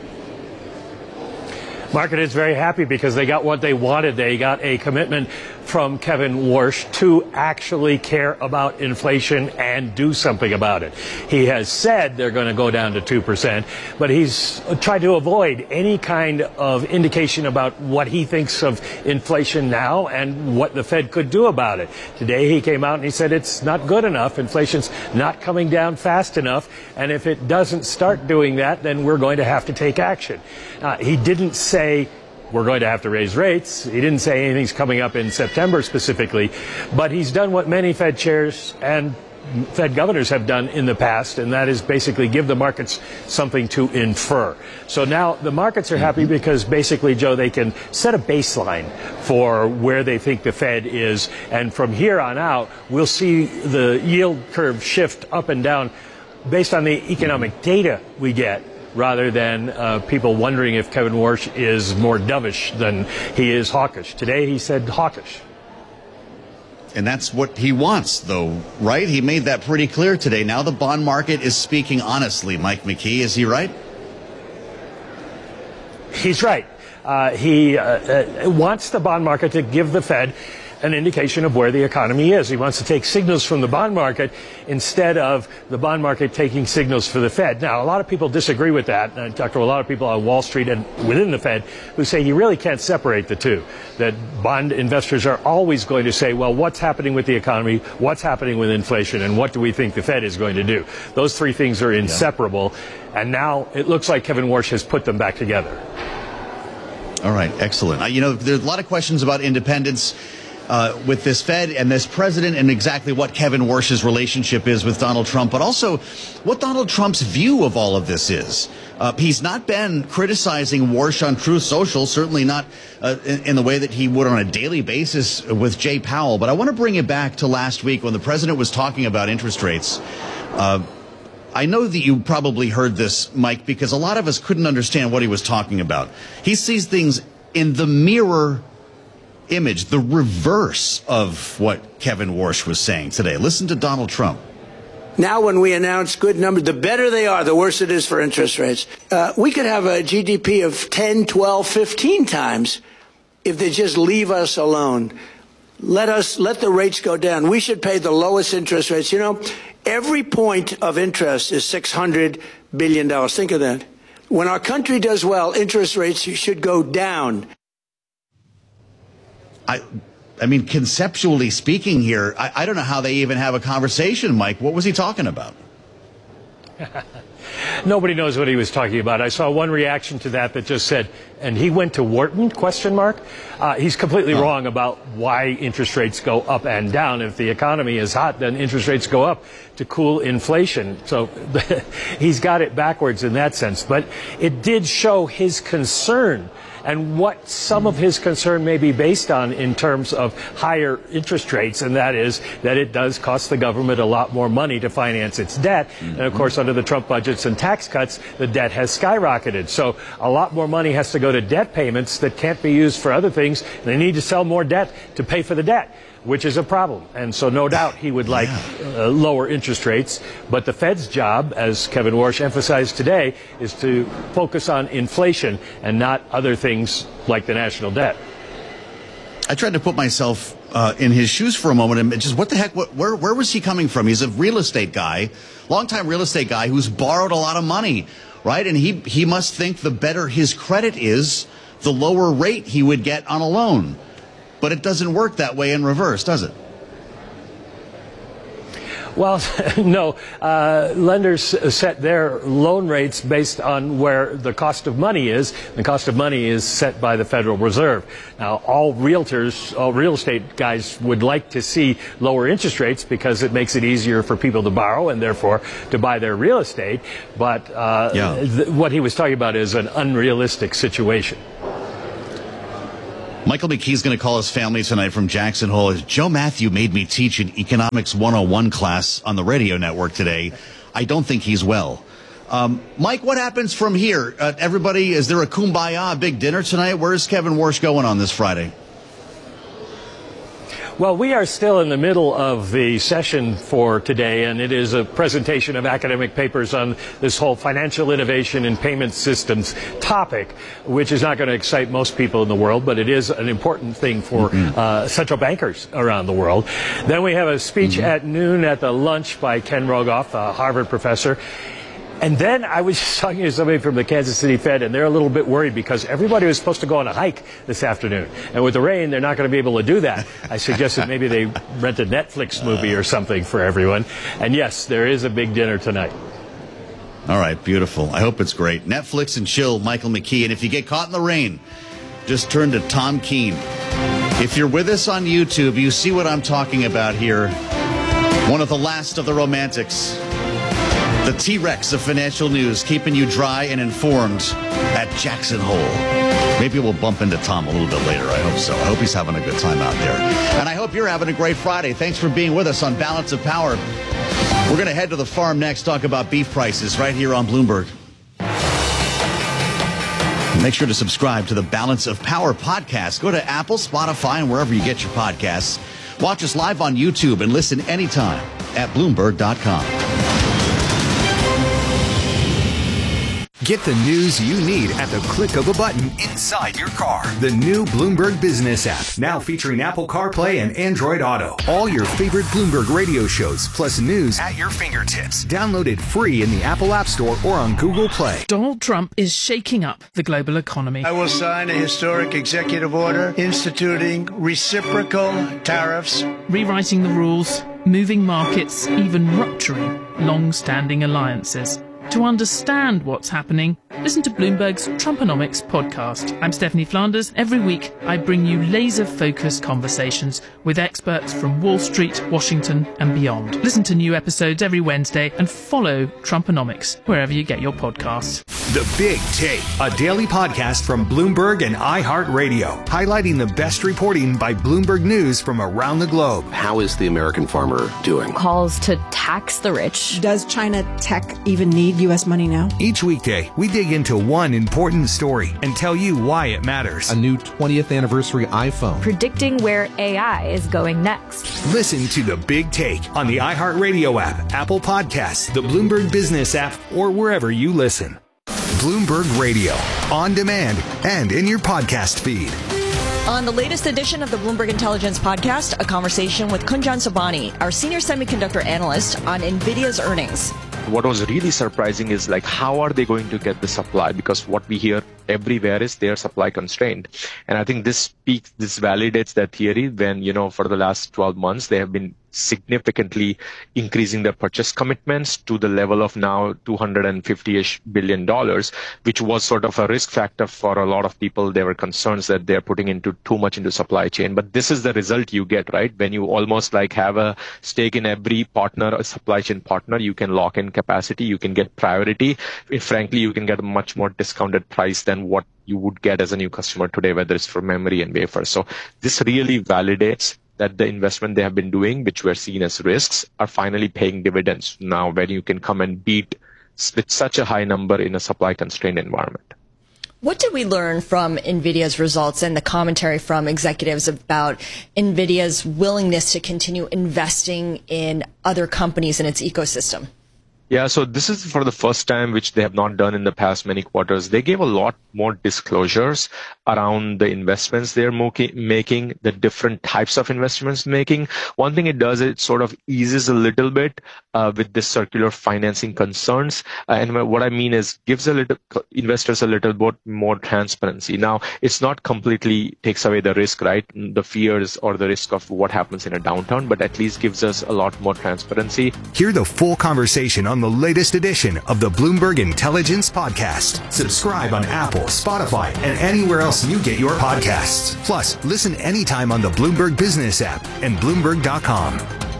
Market is very happy because they got what they wanted. They got a commitment from Kevin Warsh to actually care about inflation and do something about it. He has said they're going to go down to 2%, but he's tried to avoid any kind of indication about what he thinks of inflation now and what the Fed could do about it. Today he came out and he said it's not good enough. Inflation's not coming down fast enough, and if it doesn't start doing that, then we're going to have to take action. He didn't say we're going to have to raise rates. He didn't say anything's coming up in September specifically, but he's done what many Fed chairs and Fed governors have done in the past, and that is basically give the markets something to infer. So now the markets are happy because basically, Joe, they can set a baseline for where they think the Fed is, and from here on out, we'll see the yield curve shift up and down based on the economic data we get, rather than people wondering if Kevin Warsh is more dovish than he is hawkish. Today he said hawkish. And that's what he wants, though, right? He made that pretty clear today. Now the bond market is speaking honestly. Mike McKee, is he right? He's right. He wants the bond market to give the Fed an indication of where the economy is. He wants to take signals from the bond market instead of the bond market taking signals for the Fed. Now, a lot of people disagree with that. And I talked to a lot of people on Wall Street and within the Fed who say you really can't separate the two, that bond investors are always going to say, well, what's happening with the economy, what's happening with inflation, and what do we think the Fed is going to do? Those three things are inseparable. Yeah. And now it looks like Kevin Warsh has put them back together. All right, excellent. You know, there's a lot of questions about independence with this Fed and this president and exactly what Kevin Warsh's relationship is with Donald Trump, but also what Donald Trump's view of all of this is. He's not been criticizing Warsh on Truth Social, certainly not in the way that he would on a daily basis with Jay Powell. But I want to bring it back to last week when the president was talking about interest rates. I know that you probably heard this, Mike, because a lot of us couldn't understand what he was talking about. He sees things in the mirror image, the reverse of what Kevin Warsh was saying today. Listen to Donald Trump. Now when we announce good numbers, the better they are, the worse it is for interest rates. We could have a GDP of 10, 12, 15 times if they just leave us alone. Let the rates go down. We should pay the lowest interest rates. You know, every point of interest is $600 billion. Think of that. When our country does well, interest rates should go down. I mean, conceptually speaking here, I don't know how they even have a conversation, Mike. What was he talking about? Nobody knows what he was talking about. I saw one reaction to that just said, and he went to Wharton, ? He's completely wrong about why interest rates go up and down. If the economy is hot, then interest rates go up to cool inflation. So he's got it backwards in that sense. But it did show his concern and what some of his concern may be based on in terms of higher interest rates, and that is that it does cost the government a lot more money to finance its debt. And of course, under the Trump budgets and tax cuts, the debt has skyrocketed. So a lot more money has to go to debt payments that can't be used for other things. They need to sell more debt to pay for the debt. which is a problem. And so no doubt he would like lower interest rates. But the Fed's job, as Kevin Warsh emphasized today, is to focus on inflation and not other things like the national debt. I tried to put myself in his shoes for a moment and just what the heck, where was he coming from? He's a real estate guy, longtime real estate guy who's borrowed a lot of money, right? And he must think the better his credit is, the lower rate he would get on a loan. But it doesn't work that way in reverse, does it? Well, no. Lenders set their loan rates based on where the cost of money is. The cost of money is set by the Federal Reserve. Now, all realtors, all real estate guys would like to see lower interest rates because it makes it easier for people to borrow and therefore to buy their real estate. But what he was talking about is an unrealistic situation. Michael McKee's going to call his family tonight from Jackson Hole. Joe Matthew made me teach an Economics 101 class on the radio network today. I don't think he's well. Mike, what happens from here? Everybody, is there a kumbaya, big dinner tonight? Where's Kevin Warsh going on this Friday? Well, we are still in the middle of the session for today, and it is a presentation of academic papers on this whole financial innovation and payment systems topic, which is not going to excite most people in the world, but it is an important thing for central bankers around the world. Then we have a speech at noon at the lunch by Ken Rogoff, a Harvard professor. And then I was just talking to somebody from the Kansas City Fed, and they're a little bit worried because everybody was supposed to go on a hike this afternoon. And with the rain, they're not going to be able to do that. I suggested maybe they rent a Netflix movie or something for everyone. And yes, there is a big dinner tonight. All right, beautiful. I hope it's great. Netflix and chill, Michael McKee. And if you get caught in the rain, just turn to Tom Keene. If you're with us on YouTube, you see what I'm talking about here. One of the last of the romantics. The T-Rex of financial news, keeping you dry and informed at Jackson Hole. Maybe we'll bump into Tom a little bit later. I hope so. I hope he's having a good time out there. And I hope you're having a great Friday. Thanks for being with us on Balance of Power. We're going to head to the farm next, talk about beef prices right here on Bloomberg. Make sure to subscribe to the Balance of Power podcast. Go to Apple, Spotify, and wherever you get your podcasts. Watch us live on YouTube and listen anytime at Bloomberg.com. Get the news you need at the click of a button inside your car. The new Bloomberg Business app, now featuring Apple CarPlay and Android Auto. All your favorite Bloomberg radio shows, plus news at your fingertips. Download it free in the Apple App Store or on Google Play. Donald Trump is shaking up the global economy. I will sign a historic executive order instituting reciprocal tariffs. Rewriting the rules, moving markets, even rupturing long-standing alliances. To understand what's happening, listen to Bloomberg's Trumponomics podcast. I'm Stephanie Flanders. Every week, I bring you laser-focused conversations with experts from Wall Street, Washington, and beyond. Listen to new episodes every Wednesday and follow Trumponomics wherever you get your podcasts. The Big Take, a daily podcast from Bloomberg and iHeartRadio, highlighting the best reporting by Bloomberg News from around the globe. How is the American farmer doing? Calls to tax the rich. Does China tech even need U.S. money now? Each weekday, we dig into one important story and tell you why it matters. A new 20th anniversary iPhone. Predicting where AI is going next. Listen to The Big Take on the iHeartRadio app, Apple Podcasts, the Bloomberg Business app, or wherever you listen. Bloomberg Radio, on demand and in your podcast feed. On the latest edition of the Bloomberg Intelligence Podcast, a conversation with Kunjan Sobhani, our senior semiconductor analyst, on NVIDIA's earnings. What was really surprising is how are they going to get the supply? Because what we hear everywhere is they are supply constrained. And I think this validates that theory when, for the last 12 months, they have been significantly increasing their purchase commitments to the level of now $250-ish billion, which was sort of a risk factor for a lot of people. There were concerns that they're putting too much into supply chain. But this is the result you get, right? When you almost have a stake in every partner, a supply chain partner, you can lock in capacity, you can get priority. Frankly, you can get a much more discounted price than what you would get as a new customer today, whether it's for memory and wafer. So this really validates that the investment they have been doing, which were seen as risks, are finally paying dividends now when you can come and beat with such a high number in a supply constrained environment. What did we learn from NVIDIA's results and the commentary from executives about NVIDIA's willingness to continue investing in other companies in its ecosystem? Yeah, so this is for the first time, which they have not done in the past many quarters. They gave a lot more disclosures around the investments they're making, the different types of investments making. One thing it does, it sort of eases a little bit with the circular financing concerns. And what I mean is gives investors a little bit more transparency. Now, it's not completely takes away the risk, right? The fears or the risk of what happens in a downturn, but at least gives us a lot more transparency. Hear the full conversation on the latest edition of the Bloomberg Intelligence Podcast. Subscribe on Apple, Spotify, and anywhere else you get your podcasts. Plus, listen anytime on the Bloomberg Business app and Bloomberg.com.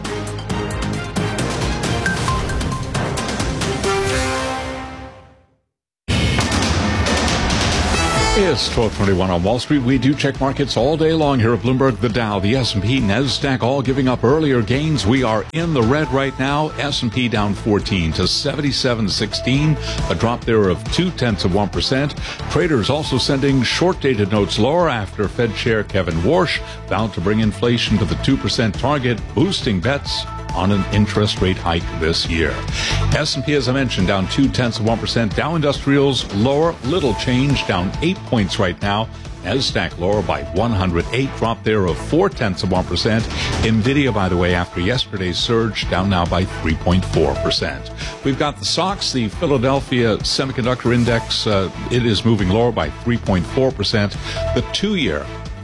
It's 12:21 on Wall Street. We do check markets all day long here at Bloomberg. The Dow, the S&P, NASDAQ all giving up earlier gains. We are in the red right now. S&P down 14 to 77.16, a drop there of 0.2%. Traders also sending short-dated notes lower after Fed Chair Kevin Warsh vowed to bring inflation to the 2% target, boosting bets on an interest rate hike this year. S&P, as I mentioned, down 0.2%. Dow Industrials lower, little change, down 8 points right now. NASDAQ lower by 108, drop there of 0.4%. NVIDIA, by the way, after yesterday's surge, down now by 3.4%. We've got the SOX, the Philadelphia Semiconductor Index. It is moving lower by 3.4%. The 2-year,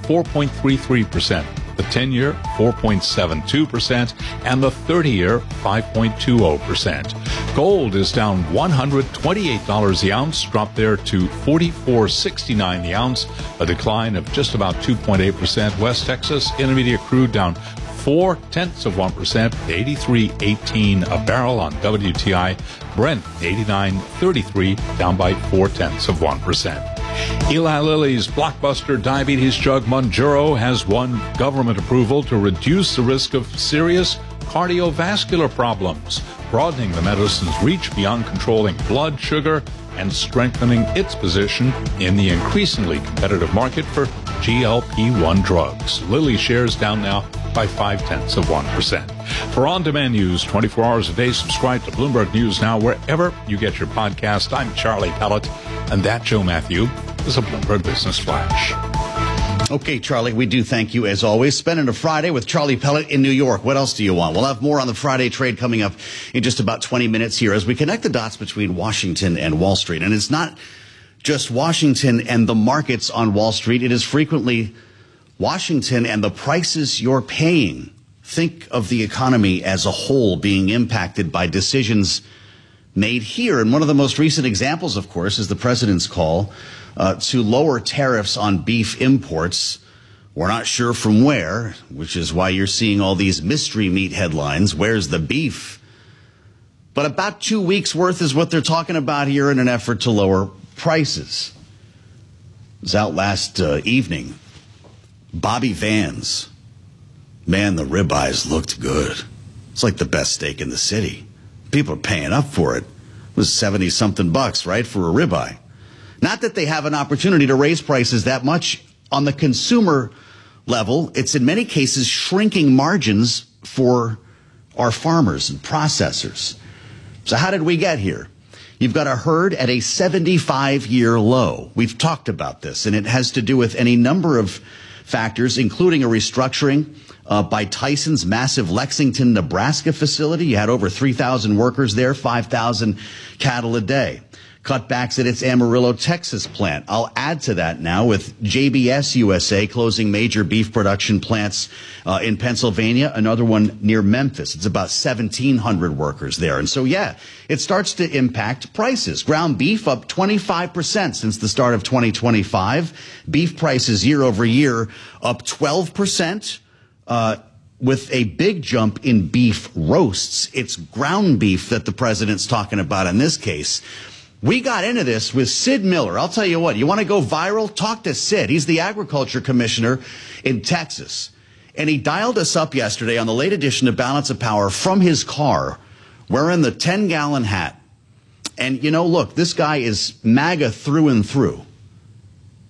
4.33%. The 10-year, 4.72%, and the 30-year, 5.20%. Gold is down $128 the ounce, dropped there to $44.69 the ounce, a decline of just about 2.8%. West Texas Intermediate crude down 0.4%, 83.18 a barrel on WTI. Brent 89.33, down by 0.4%. Eli Lilly's blockbuster diabetes drug Mounjaro has won government approval to reduce the risk of serious cardiovascular problems, broadening the medicine's reach beyond controlling blood sugar and strengthening its position in the increasingly competitive market for GLP-1 drugs. Lilly shares down now by 0.5%. For on-demand news 24 hours a day, subscribe to Bloomberg News Now wherever you get your podcast. I'm Charlie Pellet, and that, Joe Matthew, is a Bloomberg Business Flash. Okay, Charlie, we do thank you as always. Spending a Friday with Charlie Pellet in New York. What else do you want? We'll have more on the Friday trade coming up in just about 20 minutes here as we connect the dots between Washington and Wall Street. And it's not just Washington and the markets on Wall Street. It is frequently Washington and the prices you're paying. Think of the economy as a whole being impacted by decisions made here. And one of the most recent examples, of course, is the president's call to lower tariffs on beef imports. We're not sure from where, which is why you're seeing all these mystery meat headlines. Where's the beef? But about 2 weeks worth is what they're talking about here in an effort to lower prices. It was out last evening. Bobby Vans. Man, the ribeyes looked good. It's like the best steak in the city. People are paying up for it. It was 70-something bucks, right, for a ribeye. Not that they have an opportunity to raise prices that much on the consumer level. It's in many cases shrinking margins for our farmers and processors. So how did we get here? You've got a herd at a 75-year low. We've talked about this, and it has to do with any number of factors, including a restructuring by Tyson's massive Lexington, Nebraska facility. You had over 3,000 workers there, 5,000 cattle a day. Cutbacks at its Amarillo, Texas plant. I'll add to that now with JBS USA closing major beef production plants in Pennsylvania, another one near Memphis. It's about 1,700 workers there. And so, yeah, it starts to impact prices. Ground beef up 25% since the start of 2025. Beef prices year over year up 12%. With a big jump in beef roasts. It's ground beef that the president's talking about in this case. We got into this with Sid Miller. I'll tell you what, you want to go viral? Talk to Sid. He's the agriculture commissioner in Texas. And he dialed us up yesterday on the late edition of Balance of Power from his car, wearing the 10-gallon hat. And, you know, look, this guy is MAGA through and through.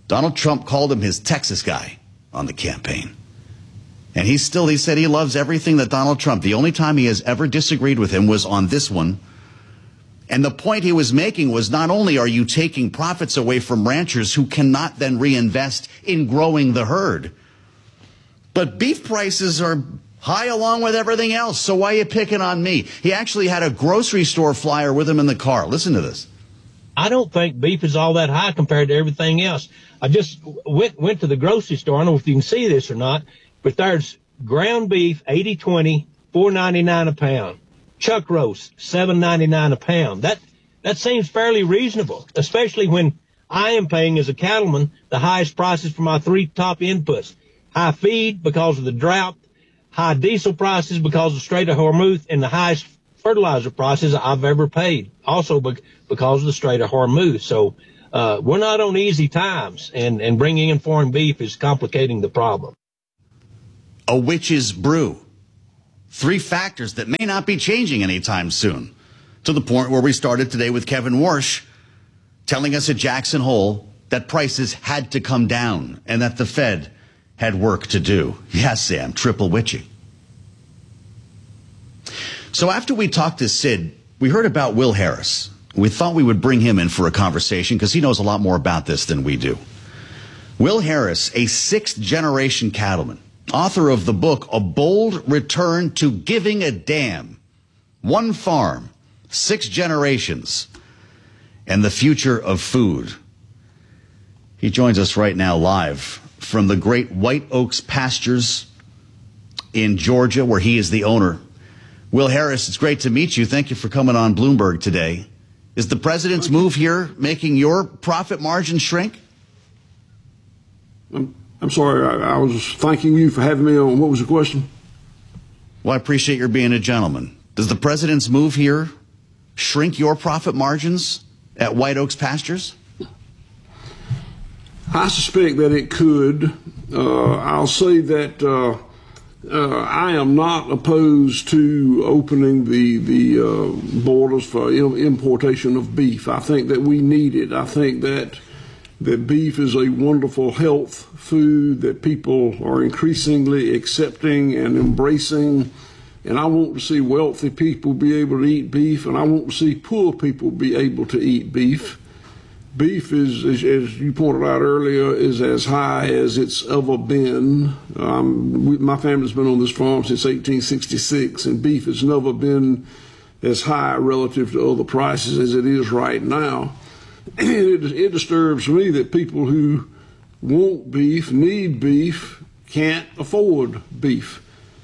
Donald Trump called him his Texas guy on the campaign. And he said he loves everything that Donald Trump. The only time he has ever disagreed with him was on this one. And the point he was making was, not only are you taking profits away from ranchers who cannot then reinvest in growing the herd, but beef prices are high along with everything else. So why are you picking on me? He actually had a grocery store flyer with him in the car. Listen to this. I don't think beef is all that high compared to everything else. I just went to the grocery store. I don't know if you can see this or not, but there's ground beef, 80-20, $4.99 a pound. Chuck roast, $7.99 a pound. That seems fairly reasonable, especially when I am paying as a cattleman the highest prices for my three top inputs. High feed because of the drought, high diesel prices because of Strait of Hormuz, and the highest fertilizer prices I've ever paid, also because of the Strait of Hormuz. So we're not on easy times, and bringing in foreign beef is complicating the problem. A witch's brew. 3 factors that may not be changing anytime soon, to the point where we started today with Kevin Warsh telling us at Jackson Hole that prices had to come down and that the Fed had work to do. Yes, Sam, triple witchy. So after we talked to Sid, we heard about Will Harris. We thought we would bring him in for a conversation because he knows a lot more about this than we do. Will Harris, a 6th-generation cattleman, author of the book, A Bold Return to Giving a Damn. One farm, 6 generations, and the future of food. He joins us right now live from the great White Oaks pastures in Georgia, where he is the owner. Will Harris, it's great to meet you. Thank you for coming on Bloomberg today. Is the president's move here making your profit margin shrink? I'm sorry, I was thanking you for having me on. What was the question? Well, I appreciate your being a gentleman. Does the president's move here shrink your profit margins at White Oaks Pastures? I suspect that it could. I'll say that I am not opposed to opening the borders for importation of beef. I think that we need it. I think that beef is a wonderful health food that people are increasingly accepting and embracing. And I want to see wealthy people be able to eat beef, and I want to see poor people be able to eat beef. Beef is, as you pointed out earlier, is as high as it's ever been. My family's been on this farm since 1866, and beef has never been as high relative to other prices as it is right now. It disturbs me that people who want beef, need beef, can't afford beef.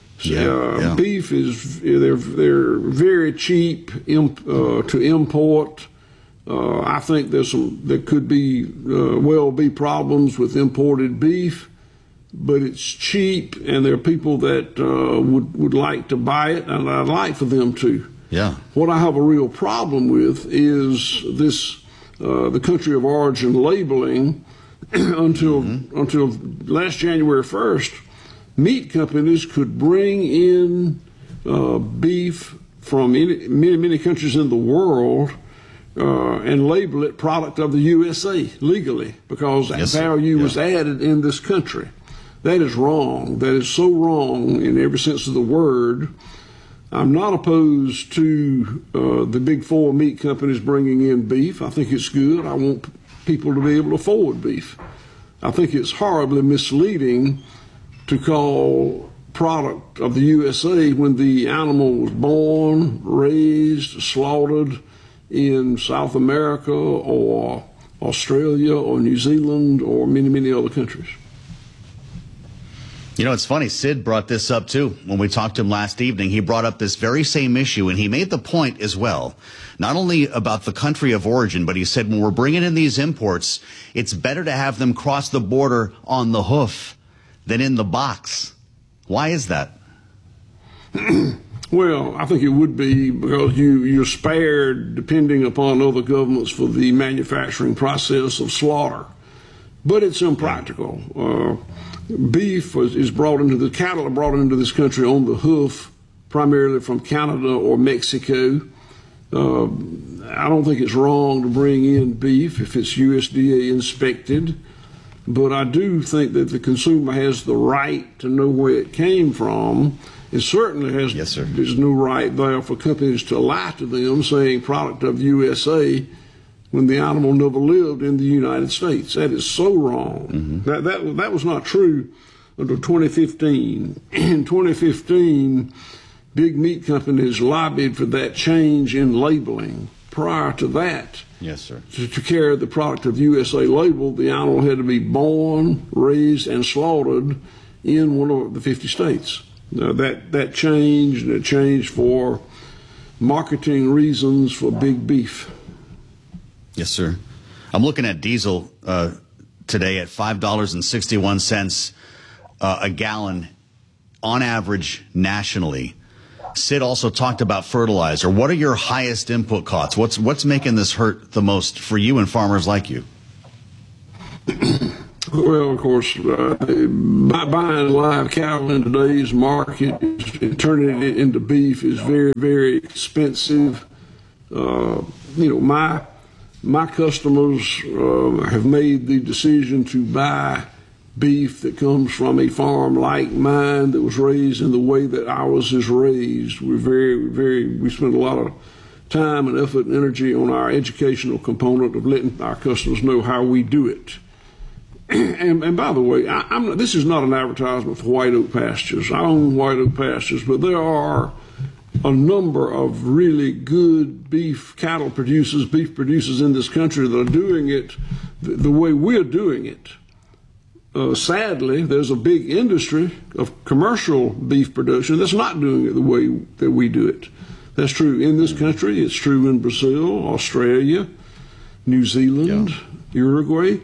Beef is they're very cheap to import. I think there could be be problems with imported beef, but it's cheap, and there are people that would like to buy it, and I'd like for them to. Yeah. What I have a real problem with is this. The country of origin labeling. Until last January 1st, meat companies could bring in beef from many countries in the world and label it product of the USA legally, because that value was added in this country. That is wrong. That is so wrong in every sense of the word. I'm not opposed to the big 4 meat companies bringing in beef. I think it's good. I want people to be able to afford beef. I think it's horribly misleading to call product of the USA when the animal was born, raised, slaughtered in South America or Australia or New Zealand or many other countries. You know, it's funny, Sid brought this up too. When we talked to him last evening, he brought up this very same issue, and he made the point as well, not only about the country of origin, but he said when we're bringing in these imports, it's better to have them cross the border on the hoof than in the box. Why is that? Well, I think it would be because you're spared, depending upon other governments, for the manufacturing process of slaughter. But it's impractical. Beef is brought into the cattle are brought into this country on the hoof, primarily from Canada or Mexico. I don't think it's wrong to bring in beef if it's USDA inspected. But I do think that the consumer has the right to know where it came from. It certainly has. Yes, sir. There's no right there for companies to lie to them saying product of USA when the animal never lived in the United States. That is so wrong. That was not true until 2015. In 2015, big meat companies lobbied for that change in labeling. Prior to that, yes, sir, to carry the product of USA label, the animal had to be born, raised, and slaughtered in one of the 50 states. That changed, and it changed for marketing reasons for big beef. Yes, sir. I'm looking at diesel today at $5.61 a gallon on average nationally. Sid also talked about fertilizer. What are your highest input costs? What's making this hurt the most for you and farmers like you? Well, of course, buying live cattle in today's market, turning it into beef is very, very expensive. My customers have made the decision to buy beef that comes from a farm like mine that was raised in the way that ours is raised. We spend a lot of time and effort and energy on our educational component of letting our customers know how we do it. And by the way, this is not an advertisement for White Oak Pastures. I own White Oak Pastures, but there are a number of really good beef producers in this country that are doing it the way we're doing it. Sadly, there's a big industry of commercial beef production that's not doing it the way that we do it. That's true in this country. It's true in Brazil, Australia, New Zealand, Uruguay.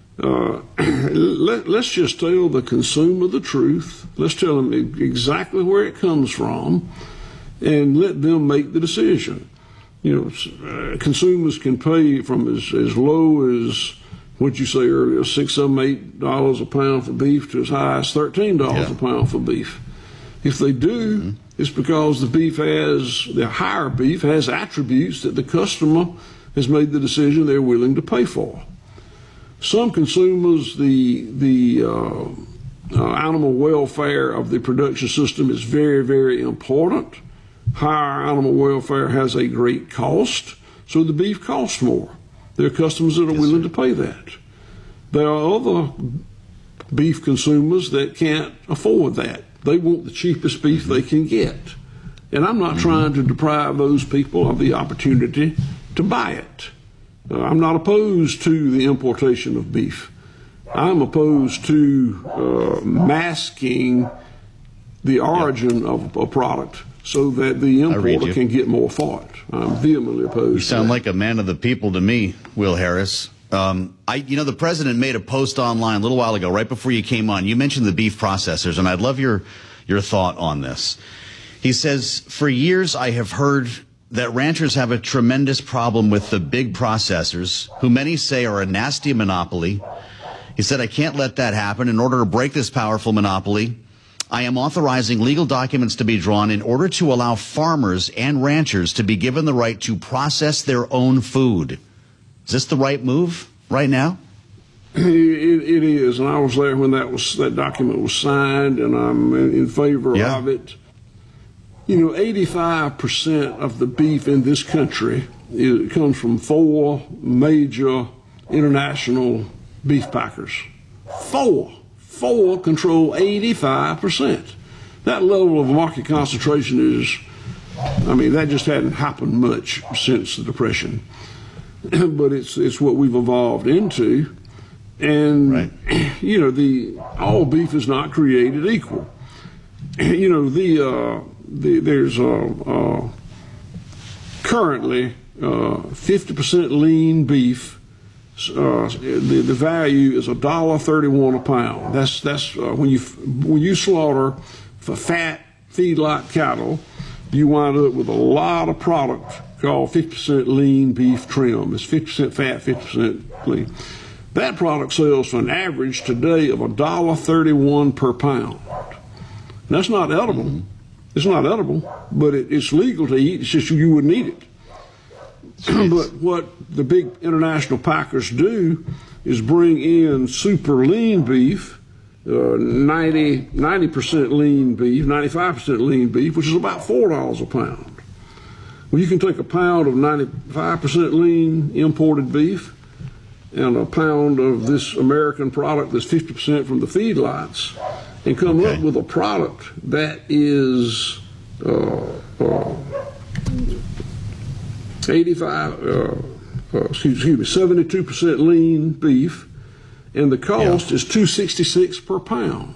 Let's just tell the consumer the truth. Let's tell them exactly where it comes from and let them make the decision. Consumers can pay from as low as, what'd you say earlier, $6, $7, $8 a pound for beef to as high as $13 a pound for beef. If they do, it's because the higher beef has attributes that the customer has made the decision they're willing to pay for. Some consumers, the animal welfare of the production system is very, very important. Higher animal welfare has a great cost, so the beef costs more. There are customers that are willing to pay that. There are other beef consumers that can't afford that. They want the cheapest beef they can get. And I'm not trying to deprive those people of the opportunity to buy it. I'm not opposed to the importation of beef. I'm opposed to masking the origin of a product so that the importer can get more for it. I'm vehemently opposed. You sound like a man of the people to me, Will Harris. The president made a post online a little while ago, right before you came on. You mentioned the beef processors, and I'd love your thought on this. He says, for years I have heard that ranchers have a tremendous problem with the big processors, who many say are a nasty monopoly. He said, I can't let that happen. In order to break this powerful monopoly, I am authorizing legal documents to be drawn in order to allow farmers and ranchers to be given the right to process their own food. Is this the right move right now? It is, and I was there when that document was signed, and I'm in favor of it. 85% of the beef in this country comes from 4 major international beef packers. 4 control 85%. That level of market concentration that just hadn't happened much since the Depression. But it's what we've evolved into. And, all beef is not created equal. There's currently 50% lean beef. The value is $1.31 a pound. That's when you slaughter for fat feedlot cattle, you wind up with a lot of product called 50% lean beef trim. It's 50% fat, 50% lean. That product sells for an average today of $1.31 per pound. That's not edible. It's not edible, but it's legal to eat. It's just you wouldn't eat it. But what the big international packers do is bring in super lean beef, 90% lean beef, 95% lean beef, which is about $4 a pound. Well, you can take a pound of 95% lean imported beef and a pound of this American product that's 50% from the feedlots and come up with a product that is 72% lean beef, and the cost is $2.66 per pound.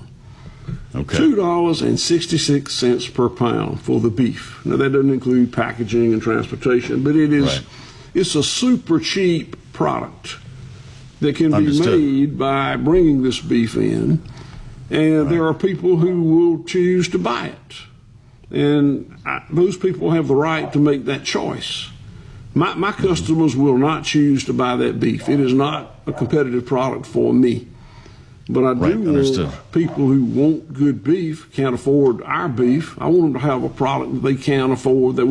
$2.66 per pound for the beef. Now that doesn't include packaging and transportation, but it is it's a super cheap product that can be made by bringing this beef in, and there are people who will choose to buy it, and those people have the right to make that choice. My customers will not choose to buy that beef. It is not a competitive product for me. But I do want people who want good beef, can't afford our beef. I want them to have a product that they can afford that